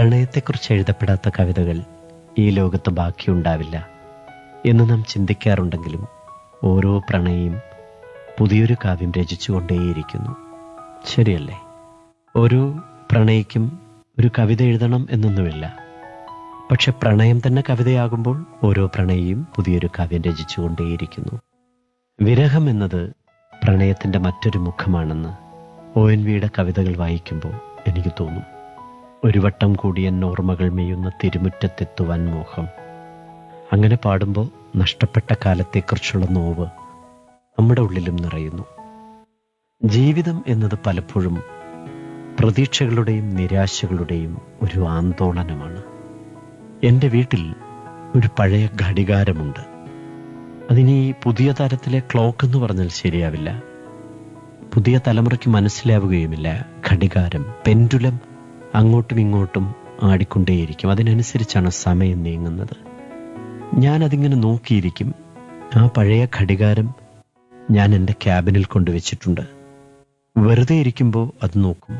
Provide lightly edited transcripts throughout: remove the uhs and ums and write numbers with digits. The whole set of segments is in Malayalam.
പ്രണയത്തെക്കുറിച്ച് എഴുതപ്പെടാത്ത കവിതകൾ ഈ ലോകത്ത് ബാക്കിയുണ്ടാവില്ല എന്ന് നാം ചിന്തിക്കാറുണ്ടെങ്കിലും ഓരോ പ്രണയിയും പുതിയൊരു കാവ്യം രചിച്ചുകൊണ്ടേയിരിക്കുന്നു. ശരിയല്ലേ? ഓരോ പ്രണയിക്കും ഒരു കവിത എഴുതണം എന്നൊന്നുമില്ല. പക്ഷെ പ്രണയം തന്നെ കവിതയാകുമ്പോൾ ഓരോ പ്രണയിയും പുതിയൊരു കാവ്യം രചിച്ചുകൊണ്ടേയിരിക്കുന്നു. വിരഹം എന്നത് പ്രണയത്തിൻ്റെ മറ്റൊരു മുഖമാണെന്ന് ONVയുടെ കവിതകൾ വായിക്കുമ്പോൾ എനിക്ക് തോന്നും. ഒരു വട്ടം കൂടിയ ഓർമ്മകൾ മെയ്യുന്ന തിരുമുറ്റത്തെത്തുവാൻ മോഹം. അങ്ങനെ പാടുമ്പോൾ നഷ്ടപ്പെട്ട കാലത്തെക്കുറിച്ചുള്ള നോവ് നമ്മുടെ ഉള്ളിലും നിറയുന്നു. ജീവിതം എന്നത് പലപ്പോഴും പ്രതീക്ഷകളുടെയും നിരാശകളുടെയും ഒരു ആന്തോളനമാണ്. എൻ്റെ വീട്ടിൽ ഒരു പഴയ ഘടികാരമുണ്ട്. അതിനി പുതിയ തരത്തിലെ ക്ലോക്ക് എന്ന് പറഞ്ഞാൽ ശരിയാവില്ല. പുതിയ തലമുറയ്ക്ക് മനസ്സിലാവുകയുമില്ല. ഘടികാരം, പെൻഡുലം അങ്ങോട്ടും ഇങ്ങോട്ടും ആടിക്കൊണ്ടേയിരിക്കും. അതിനനുസരിച്ചാണ് സമയം നീങ്ങുന്നത്. ഞാനതിങ്ങനെ നോക്കിയിരിക്കും. ആ പഴയ ഘടികാരം ഞാൻ എൻ്റെ ക്യാബിനിൽ കൊണ്ടുവച്ചിട്ടുണ്ട്. വെറുതെ ഇരിക്കുമ്പോൾ അത് നോക്കും.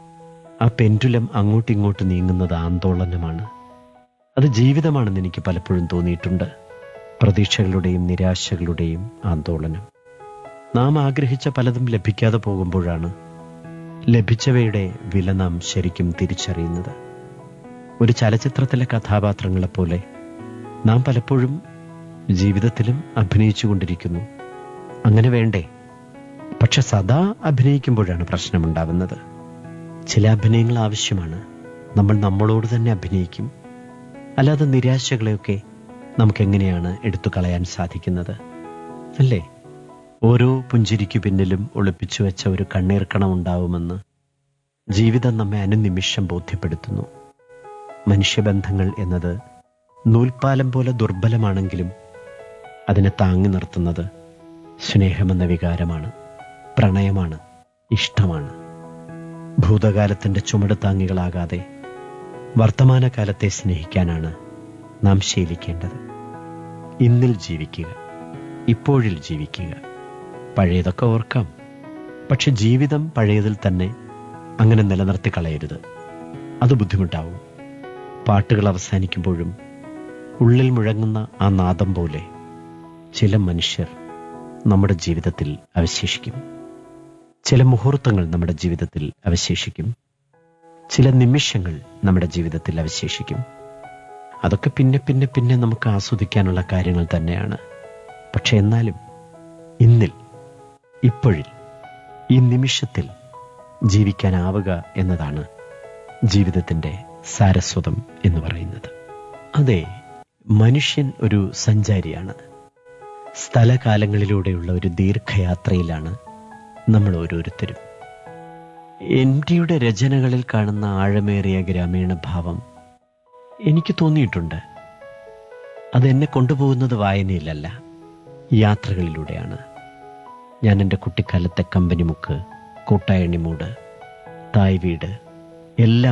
ആ പെൻഡുലം അങ്ങോട്ടും ഇങ്ങോട്ടും നീങ്ങുന്നത് ആന്തോളനമാണ്. അത് ജീവിതമാണെന്ന് എനിക്ക് പലപ്പോഴും തോന്നിയിട്ടുണ്ട്. പ്രതീക്ഷകളുടെയും നിരാശകളുടെയും ആന്തോളനം. നാം ആഗ്രഹിച്ച പലതും ലഭിക്കാതെ പോകുമ്പോഴാണ് ലഭിച്ചവയുടെ വില നാം ശരിക്കും തിരിച്ചറിയുന്നത്. ഒരു ചലച്ചിത്രത്തിലെ കഥാപാത്രങ്ങളെപ്പോലെ നാം പലപ്പോഴും ജീവിതത്തിലും അഭിനയിച്ചു കൊണ്ടിരിക്കുന്നു. അങ്ങനെ വേണ്ടേ? പക്ഷെ സദാ അഭിനയിക്കുമ്പോഴാണ് പ്രശ്നമുണ്ടാവുന്നത്. ചില അഭിനയങ്ങൾ ആവശ്യമാണ്. നമ്മൾ നമ്മളോട് തന്നെ അഭിനയിക്കും. അല്ലാതെ നിരാശകളെയൊക്കെ നമുക്കെങ്ങനെയാണ് എടുത്തു കളയാൻ സാധിക്കുന്നത്? അല്ലേ? ഓരോ പുഞ്ചിരിക്കു പിന്നിലും ഒളിപ്പിച്ചു വെച്ച ഒരു കണ്ണീർക്കണം ഉണ്ടാവുമെന്ന് ജീവിതം നമ്മെ അനുനിമിഷം ബോധ്യപ്പെടുത്തുന്നു. മനുഷ്യബന്ധങ്ങൾ എന്നത് നൂൽപ്പാലം പോലെ ദുർബലമാണെങ്കിലും അതിനെ താങ്ങി നിർത്തുന്നത് സ്നേഹമെന്ന വികാരമാണ്, പ്രണയമാണ്, ഇഷ്ടമാണ്. ഭൂതകാലത്തിൻ്റെ ചുമട് താങ്ങികളാകാതെ വർത്തമാനകാലത്തെ സ്നേഹിക്കാനാണ് നാം ശീലിക്കേണ്ടത്. ഇന്നിൽ ജീവിക്കുക, ഇപ്പോഴിൽ ജീവിക്കുക. പഴയതൊക്കെ ഓർക്കാം, പക്ഷെ ജീവിതം പഴയതിൽ തന്നെ അങ്ങനെ നിലനിർത്തി കളയരുത്. അത് ബുദ്ധിമുട്ടാവും. പാട്ടുകൾ അവസാനിക്കുമ്പോഴും ഉള്ളിൽ മുഴങ്ങുന്ന ആ നാദം പോലെ ചില മനുഷ്യർ നമ്മുടെ ജീവിതത്തിൽ അവശേഷിക്കും. ചില മുഹൂർത്തങ്ങൾ നമ്മുടെ ജീവിതത്തിൽ അവശേഷിക്കും. ചില നിമിഷങ്ങൾ നമ്മുടെ ജീവിതത്തിൽ അവശേഷിക്കും. അതൊക്കെ പിന്നെ പിന്നെ പിന്നെ നമുക്ക് ആസ്വദിക്കാനുള്ള കാര്യങ്ങൾ തന്നെയാണ്. പക്ഷെ എന്നാലും ഇന്നിൽ, ഇപ്പോഴിൽ, ഈ നിമിഷത്തിൽ ജീവിക്കാനാവുക എന്നതാണ് ജീവിതത്തിൻ്റെ സാരസ്വതം എന്ന് പറയുന്നത്. അതെ, മനുഷ്യൻ ഒരു സഞ്ചാരിയാണ്. സ്ഥലകാലങ്ങളിലൂടെയുള്ള ഒരു ദീർഘയാത്രയിലാണ് നമ്മൾ ഓരോരുത്തരും. എൻ്റെ രചനകളിൽ കാണുന്ന ആഴമേറിയ ഗ്രാമീണ ഭാവം എനിക്ക് തോന്നിയിട്ടുണ്ട്. അതെന്നെ കൊണ്ടുപോകുന്നത് വായനയിലല്ല, യാത്രകളിലൂടെയാണ്. ഞാൻ എൻ്റെ കുട്ടിക്കാലത്തെ കമ്പനിമുക്ക്, കൂട്ടായണിമൂട്, തായ് വീട് എല്ലാം